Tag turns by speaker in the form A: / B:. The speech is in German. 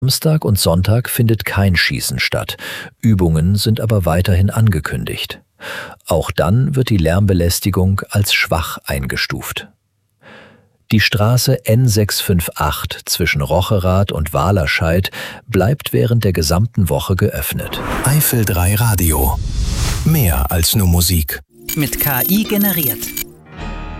A: Samstag und Sonntag findet kein Schießen statt. Übungen sind aber weiterhin angekündigt. Auch dann wird die Lärmbelästigung als schwach eingestuft. Die Straße N658 zwischen Rocherath und Wahlerscheid bleibt während der gesamten Woche geöffnet.
B: Eifel 3 Radio. Mehr als nur Musik.
C: Mit KI generiert.